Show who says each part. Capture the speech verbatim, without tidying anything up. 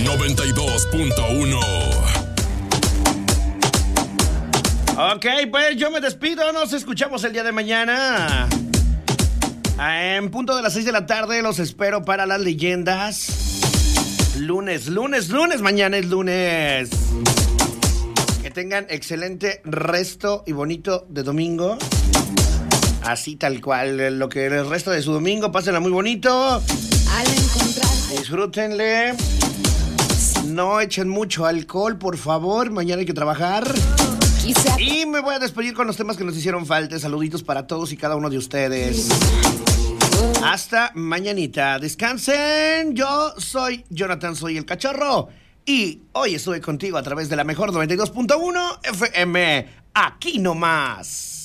Speaker 1: noventa y dos punto uno.
Speaker 2: Ok, pues yo me despido. Nos escuchamos el día de mañana. En punto de las seis de la tarde los espero para las leyendas. Lunes, lunes, lunes. Mañana es lunes. Que tengan excelente resto y bonito de domingo. Así tal cual. Lo que el resto de su domingo, pásenla muy bonito.
Speaker 3: Al encontrar.
Speaker 2: Disfrútenle. No echen mucho alcohol, por favor. Mañana hay que trabajar. Y me voy a despedir con los temas que nos hicieron falta. Saluditos para todos y cada uno de ustedes. Hasta mañanita. Descansen. Yo soy Jonathan, soy el cachorro. Y hoy estuve contigo a través de la mejor noventa y dos punto uno F M. Aquí nomás.